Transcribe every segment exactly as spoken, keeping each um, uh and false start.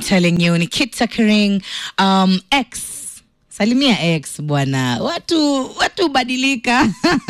telling you, ni Kita Kering, um, X. Salimia X bwana. Watu watu badilika.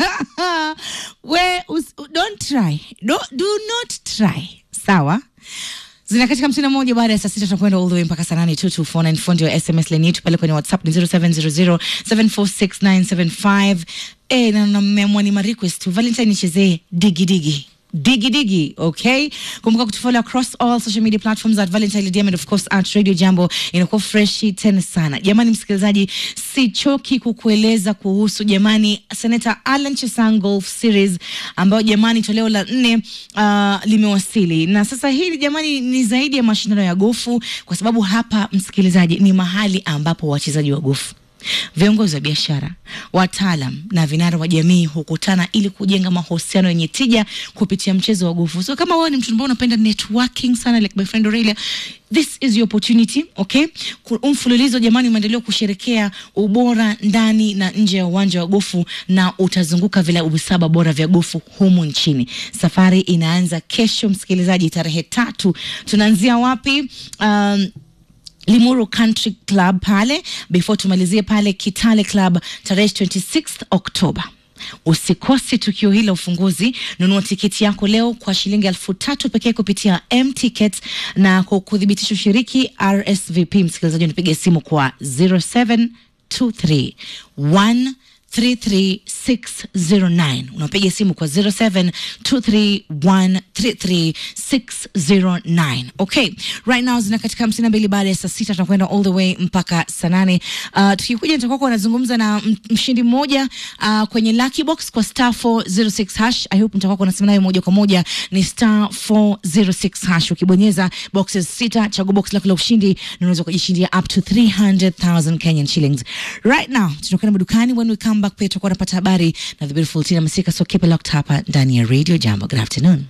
We us, don't try. Do, do not try. Sawa? Zina katika hamsini na moja baada ya saa sita tutakwenda all the way mpaka saa nane. Two two four nine four ndio S M S line yetu, pale kwenye WhatsApp ni zero seven zero zero seven four six nine seven five. Eh, na mmemwani ma request Valentine nichezee digi digi. Digi digi, okay? Kumbuka kutufollow across all social media platforms at Valentine Lydia and of course at Radio Jambo. Inakuwa freshi tena sana. Jamani msikilizaji, si choki kukueleza kuhusu jamani Senator Alan Chesang Golf Series ambayo jamani toleo la nne uh, limewasili. Na sasa hili jamani ni zaidi ya mashindano ya gofu, kwa sababu hapa msikilizaji ni mahali ambapo wachezaji wa gofu, viongozi wa biashara, wataalam na vinara wa jamii hukutana ili kujenga mahusiano yenye tija kupitia mchezo wa gofu. So kama wewe ni mtu ambaye unapenda networking sana like my friend Aurelia, this is your opportunity, okay? Umfululizo jamani umeendelea kusherekea ubora ndani na nje ya uwanja wa gofu, na utazunguka vilabu saba bora vya gofu humu nchini. Safari inaanza kesho msikilizaji, tarehe tatu. Tunaanzia wapi? Um, Limuru Country Club pale, before tumalizie pale Kitale Club tarehe twenty-sixth October. Usikose tukio hili la ufunguzi. Nunua tiketi yako leo kwa shilingi elfu tatu pekee kupitia M Tickets, na kwa kudhibitisha ushiriki R S V P msikilizaji unipige simu kwa zero seven two three one three three six zero nine. Unapiga simu kwa zero seven two three one three three six zero nine. Okay, right now zina katika hamsini na mbili baada ya saa sita, tutakwenda all the way mpaka saa nane. Uh, tukikuja nitakuwa kwa nazungumza na mshindi mmoja uh, kwenye Lucky Box kwa star four zero six hash. I hope nitakuwa kwa nasema naye moja kwa moja ni star four zero six hash. Ukibonyeza boxes sita, chagua box lako la ushindi na unaweza kujishindia up to three hundred thousand Kenyan shillings. Right now tunakwenda madukani. When we come back pia tutakuwa napata habari na the beautiful Tina Masika. So keep it locked hapa ndani ya Radio Jambo. Good afternoon.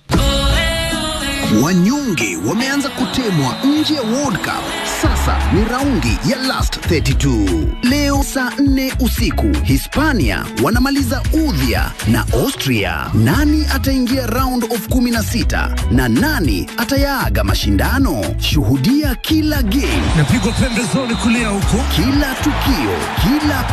Wanyonge wameanza kutemwa nje ya World Cup. Sasa ni raundi ya last thirty-two. Leo saa nne usiku Hispania wanamaliza udhia na Austria. Nani ataingia round of kumi na sita na nani atayaaga mashindano? Shuhudia kila game, napigwa pembezoni kulia huko, kila tukio, kila